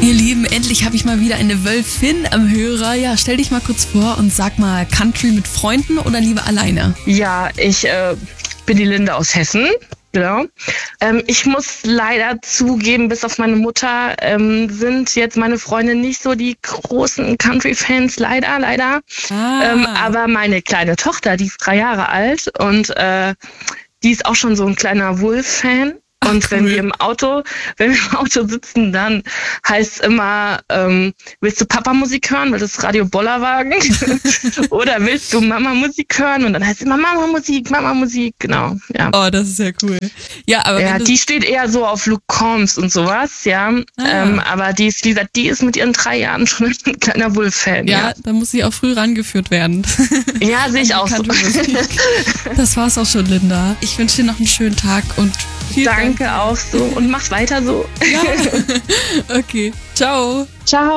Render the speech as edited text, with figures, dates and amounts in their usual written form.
Ihr Lieben, endlich habe ich mal wieder eine Wölfin am Hörer. Ja, stell dich mal kurz vor und sag mal, Country mit Freunden oder lieber alleine? Ja, ich bin die Linde aus Hessen. Genau. Ich muss leider zugeben, bis auf meine Mutter sind jetzt meine Freunde nicht so die großen Country-Fans, leider. Aber meine kleine Tochter, die ist 3 Jahre alt und die ist auch schon so ein kleiner Wolf-Fan. Und cool. wenn wir im Auto sitzen, dann heißt es immer, willst du Papa-Musik hören, weil das ist Radio Bollerwagen? Oder willst du Mama-Musik hören? Und dann heißt es immer Mama-Musik, genau. Ja. Oh, das ist ja cool. Ja, aber ja, die steht eher so auf Luke Combs und sowas, ja. Aber die ist, wie gesagt, die ist mit ihren 3 Jahren schon ein kleiner Wolf-Fan. Ja, da muss sie auch früh rangeführt werden. Ja, sehe ich auch so. Das war's auch schon, Linda. Ich wünsche dir noch einen schönen Tag und vielen Dank. Danke auch so und mach's weiter so. Ja. Okay, ciao. Ciao.